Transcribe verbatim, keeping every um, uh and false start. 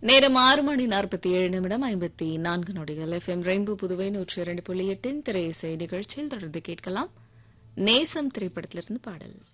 நேரம் ஆறு மணி நாற்பத்தி ஏழு நிமிடம் ஐம்பத்தி நான்கு நொடிகள். எஃப்எம் ரெயின்போ புதுவை நூற்றி இரண்டு புள்ளி எட்டின் திரை இசை நிகழ்ச்சியில் தொடர்ந்து கேட்கலாம். நேசம் திரைப்படத்திலிருந்து பாடல்.